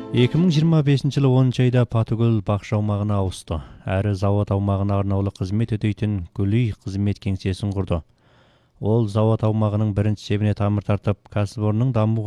2025 жылы 10 айда Патыгөл бақша аумағына ауысты. Әрі завод аумағына арнаулы қызмет өтейтін Гүлүй қызмет кеңсесін құрды. Ол завод аумағының бірінші шебіне тамыр тартып, кәсіпорынның дамуға